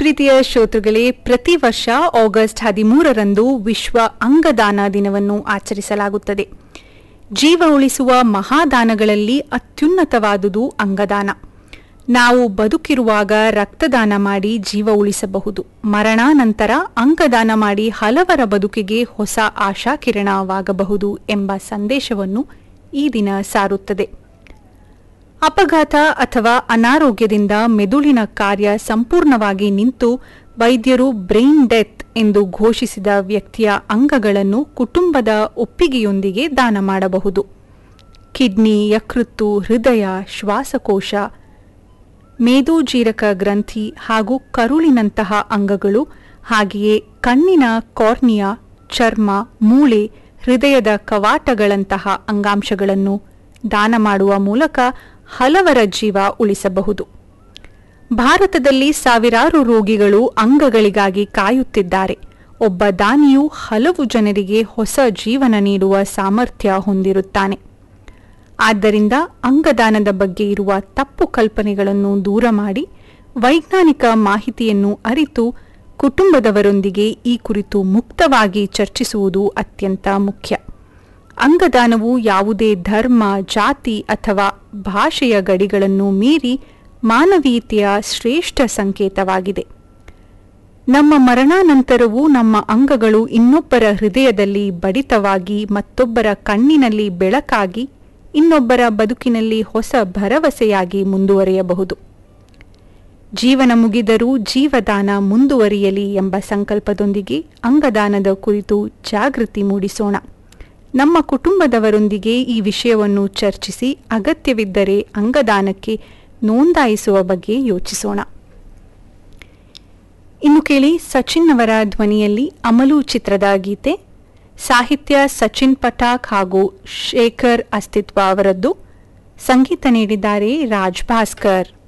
ಪ್ರೀತಿಯ ಶ್ರೋತೃಗಳೇ, ಪ್ರತಿ ವರ್ಷ ಆಗಸ್ಟ್ 13ರಂದು ವಿಶ್ವ ಅಂಗದಾನ ದಿನವನ್ನು ಆಚರಿಸಲಾಗುತ್ತದೆ. ಜೀವ ಉಳಿಸುವ ಮಹಾದಾನಗಳಲ್ಲಿ ಅತ್ಯುನ್ನತವಾದುದು ಅಂಗದಾನ. ನಾವು ಬದುಕಿರುವಾಗ ರಕ್ತದಾನ ಮಾಡಿ ಜೀವ ಉಳಿಸಬಹುದು. ಮರಣಾನಂತರ ಅಂಗದಾನ ಮಾಡಿ ಹಲವರ ಬದುಕಿಗೆ ಹೊಸ ಆಶಾಕಿರಣವಾಗಬಹುದು ಎಂಬ ಸಂದೇಶವನ್ನು ಈ ದಿನ ಸಾರುತ್ತದೆ. ಅಪಘಾತ ಅಥವಾ ಅನಾರೋಗ್ಯದಿಂದ ಮೆದುಳಿನ ಕಾರ್ಯ ಸಂಪೂರ್ಣವಾಗಿ ನಿಂತು ವೈದ್ಯರು ಬ್ರೈನ್ ಡೆತ್ ಎಂದು ಘೋಷಿಸಿದ ವ್ಯಕ್ತಿಯ ಅಂಗಗಳನ್ನು ಕುಟುಂಬದ ಒಪ್ಪಿಗೆಯೊಂದಿಗೆ ದಾನ ಮಾಡಬಹುದು. ಕಿಡ್ನಿ, ಯಕೃತ್ತು, ಹೃದಯ, ಶ್ವಾಸಕೋಶ, ಮೇದೋಜೀರಕ ಗ್ರಂಥಿ ಹಾಗೂ ಕರುಳಿನಂತಹ ಅಂಗಗಳು, ಹಾಗೆಯೇ ಕಣ್ಣಿನ ಕಾರ್ನಿಯಾ, ಚರ್ಮ, ಮೂಳೆ, ಹೃದಯದ ಕವಾಟಗಳಂತಹ ಅಂಗಾಂಶಗಳನ್ನು ದಾನ ಮಾಡುವ ಮೂಲಕ ಹಲವರ ಜೀವ ಉಳಿಸಬಹುದು. ಭಾರತದಲ್ಲಿ ಸಾವಿರಾರು ರೋಗಿಗಳು ಅಂಗಗಳಿಗಾಗಿ ಕಾಯುತ್ತಿದ್ದಾರೆ. ಒಬ್ಬ ದಾನಿಯು ಹಲವು ಜನರಿಗೆ ಹೊಸ ಜೀವನ ನೀಡುವ ಸಾಮರ್ಥ್ಯ ಹೊಂದಿರುತ್ತಾನೆ. ಆದ್ದರಿಂದ ಅಂಗದಾನದ ಬಗ್ಗೆ ಇರುವ ತಪ್ಪು ಕಲ್ಪನೆಗಳನ್ನು ದೂರ ಮಾಡಿ ವೈಜ್ಞಾನಿಕ ಮಾಹಿತಿಯನ್ನು ಅರಿತು ಕುಟುಂಬದವರೊಂದಿಗೆ ಈ ಕುರಿತು ಮುಕ್ತವಾಗಿ ಚರ್ಚಿಸುವುದು ಅತ್ಯಂತ ಮುಖ್ಯ. ಅಂಗದಾನವು ಯಾವುದೇ ಧರ್ಮ, ಜಾತಿ ಅಥವಾ ಭಾಷೆಯ ಗಡಿಗಳನ್ನು ಮೀರಿ ಮಾನವೀಯತೆಯ ಶ್ರೇಷ್ಠ ಸಂಕೇತವಾಗಿದೆ. ನಮ್ಮ ಮರಣಾನಂತರವೂ ನಮ್ಮ ಅಂಗಗಳು ಇನ್ನೊಬ್ಬರ ಹೃದಯದಲ್ಲಿ ಬಡಿತವಾಗಿ, ಮತ್ತೊಬ್ಬರ ಕಣ್ಣಿನಲ್ಲಿ ಬೆಳಕಾಗಿ, ಇನ್ನೊಬ್ಬರ ಬದುಕಿನಲ್ಲಿ ಹೊಸ ಭರವಸೆಯಾಗಿ ಮುಂದುವರಿಯಬಹುದು. ಜೀವನ ಮುಗಿದರೂ ಜೀವದಾನ ಮುಂದುವರಿಯಲಿ ಎಂಬ ಸಂಕಲ್ಪದೊಂದಿಗೆ ಅಂಗದಾನದ ಕುರಿತು ಜಾಗೃತಿ ಮೂಡಿಸೋಣ. ನಮ್ಮ ಕುಟುಂಬದವರೊಂದಿಗೆ ಈ ವಿಷಯವನ್ನು ಚರ್ಚಿಸಿ ಅಗತ್ಯವಿದ್ದರೆ ಅಂಗದಾನಕ್ಕೆ ನೋಂದಾಯಿಸುವ ಬಗ್ಗೆ ಯೋಚಿಸೋಣ. ಇನ್ನು ಕೇಳಿ ಸಚಿನ್ ಅವರ ಧ್ವನಿಯಲ್ಲಿ ಅಮಲು ಚಿತ್ರದ ಗೀತೆ. ಸಾಹಿತ್ಯ ಸಚಿನ್ ಪಟಾಕ್ ಹಾಗೂ ಶೇಖರ್ ಅಸ್ತಿತ್ವ ಅವರದ್ದು. ಸಂಗೀತ ನೀಡಿದ್ದಾರೆ ರಾಜ್ ಭಾಸ್ಕರ್.